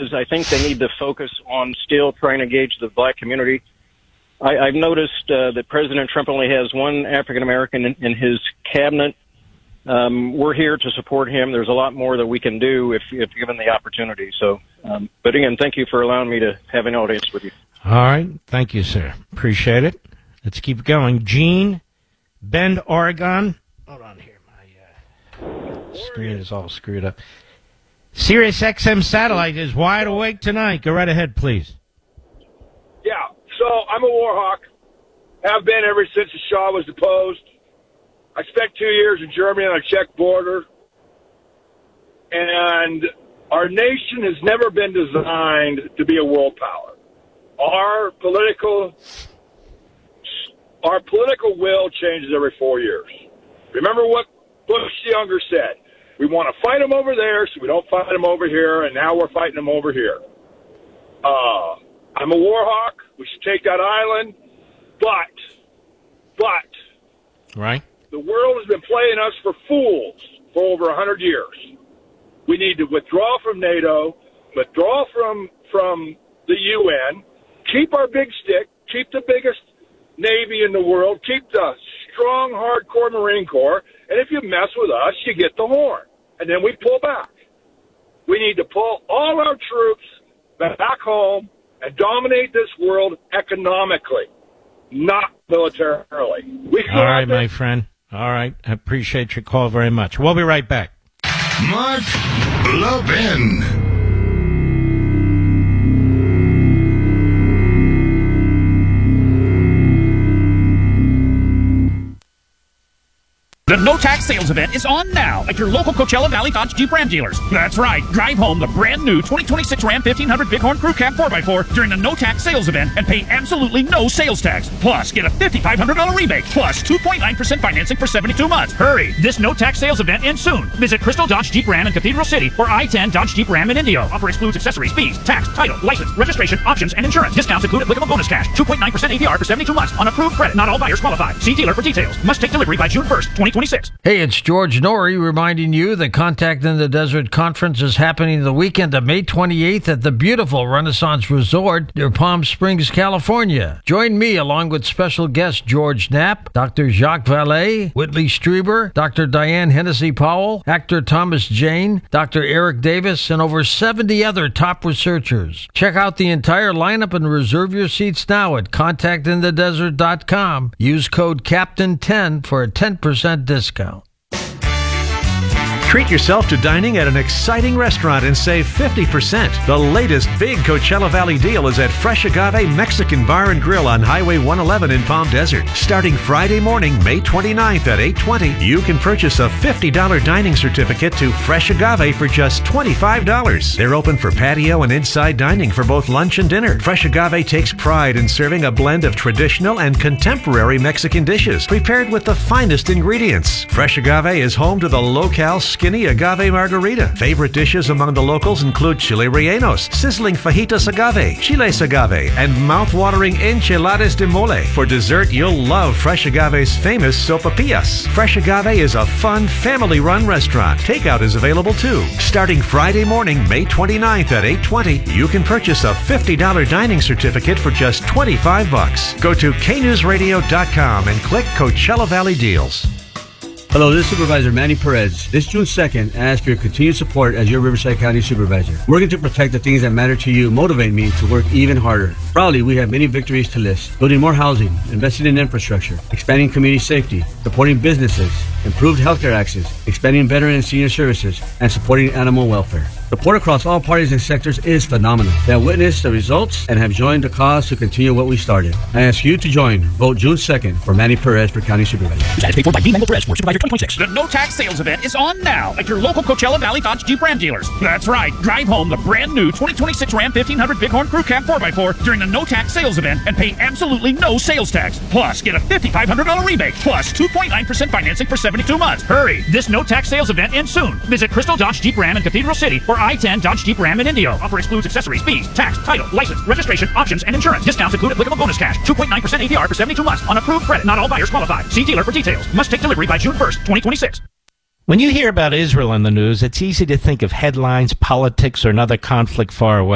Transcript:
is I think they need to focus on still trying to engage the black community. I've noticed that President Trump only has one African American in his cabinet. We're here to support him. There's a lot more that we can do if given the opportunity. So, but again, thank you for allowing me to have an audience with you. All right. Thank you, sir. Appreciate it. Let's keep going. Gene, Bend, Oregon. Hold on here. My screen is all screwed up. Sirius XM satellite is wide awake tonight. Go right ahead, please. Yeah. So I'm a war hawk. Have been ever since the Shah was deposed. I spent 2 years in Germany on a Czech border. And our nation has never been designed to be a world power. Our political will changes every 4 years. Remember what Bush Younger said. We want to fight them over there, so we don't fight them over here, and now we're fighting them over here. I'm a war hawk. We should take that island. But, right. The world has been playing us for fools for over 100 years. We need to withdraw from NATO, withdraw from the UN, keep our big stick, keep the biggest Navy in the world, keep the strong, hardcore Marine Corps, and if you mess with us, you get the horn. And then we pull back. We need to pull all our troops back home and dominate this world economically, not militarily. All right, my friend. All right. I appreciate your call very much. We'll be right back. Mark Levin. The No Tax Sales Event is on now at your local Coachella Valley Dodge Jeep Ram dealers. That's right. Drive home the brand new 2026 Ram 1500 Bighorn Crew Cab 4x4 during the No Tax Sales Event and pay absolutely no sales tax. Plus, get a $5,500 rebate. Plus, 2.9% financing for 72 months. Hurry. This No Tax Sales Event ends soon. Visit Crystal Dodge Jeep Ram in Cathedral City or I-10 Dodge Jeep Ram in Indio. Offer excludes accessories, fees, tax, title, license, registration, options, and insurance. Discounts include applicable bonus cash. 2.9% APR for 72 months on approved credit. Not all buyers qualify. See dealer for details. Must take delivery by June 1st, 2026. Hey, it's George Norrie reminding you the Contact in the Desert Conference is happening the weekend of May 28th at the beautiful Renaissance Resort near Palm Springs, California. Join me along with special guests George Knapp, Dr. Jacques Vallée, Whitley Strieber, Dr. Diane Hennessy Powell, actor Thomas Jane, Dr. Eric Davis, and over 70 other top researchers. Check out the entire lineup and reserve your seats now at contactinthedesert.com. Use code CAPTAIN10 for a 10% discount. Treat yourself to dining at an exciting restaurant and save 50%. The latest big Coachella Valley deal is at Fresh Agave Mexican Bar and Grill on Highway 111 in Palm Desert. Starting Friday morning, May 29th at 8:20, you can purchase a $50 dining certificate to Fresh Agave for just $25. They're open for patio and inside dining for both lunch and dinner. Fresh Agave takes pride in serving a blend of traditional and contemporary Mexican dishes prepared with the finest ingredients. Fresh Agave is home to the locale skinny agave margarita. Favorite dishes among the locals include chile rellenos, sizzling fajitas agave, chiles agave, and mouth-watering enchiladas de mole. For dessert, you'll love Fresh Agave's famous sopapillas. Fresh Agave is a fun, family-run restaurant. Takeout is available too. Starting Friday morning, May 29th at 8:20, you can purchase a $50 dining certificate for just $25. Go to knewsradio.com and click Coachella Valley Deals. Hello, this is Supervisor Manny Perez. This June 2nd, I ask for your continued support as your Riverside County Supervisor. Working to protect the things that matter to you motivate me to work even harder. Proudly, we have many victories to list. Building more housing, investing in infrastructure, expanding community safety, supporting businesses, improved healthcare access, expanding veteran and senior services, and supporting animal welfare. Support across all parties and sectors is phenomenal. They have witnessed the results and have joined the cause to continue what we started. I ask you to join. Vote June 2nd for Manny Perez for County Supervisor. That is paid for by B. Mango Perez for Supervisor 2026. The No Tax Sales Event is on now at your local Coachella Valley Dodge Jeep Ram dealers. That's right. Drive home the brand new 2026 Ram 1500 Bighorn Crew Cab 4x4 during the No Tax Sales Event and pay absolutely no sales tax. Plus, get a $5,500 rebate. Plus, 2.9% financing for 72 months. Hurry. This No Tax Sales Event ends soon. Visit Crystal Dodge Jeep Ram in Cathedral City or I-10 Dodge Jeep Ram in Indio. Offer excludes accessories, fees, tax, title, license, registration, options, and insurance. Discounts include applicable bonus cash. 2.9% APR for 72 months on approved credit. Not all buyers qualify. See dealer for details. Must take delivery by June 1st, 2026. When you hear about Israel in the news, it's easy to think of headlines, politics, or another conflict far away.